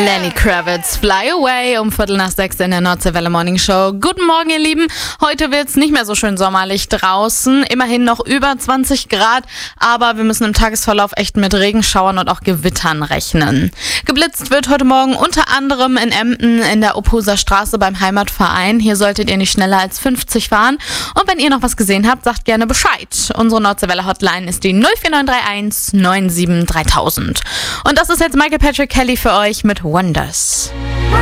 Lenny Kravitz, Fly Away, um 5:45 in der Nordseewelle Morning Show. Guten Morgen, ihr Lieben. Heute wird's nicht mehr so schön sommerlich draußen. Immerhin noch über 20 Grad, aber wir müssen im Tagesverlauf echt mit Regenschauern und auch Gewittern rechnen. Geblitzt wird heute Morgen unter anderem in Emden in der Ophuser Straße beim Heimatverein. Hier solltet ihr nicht schneller als 50 fahren. Und wenn ihr noch was gesehen habt, sagt gerne Bescheid. Unsere Nordseewelle Hotline ist die 04931 97 3000. Und das ist jetzt Michael Patrick Kelly für euch mit Wonders.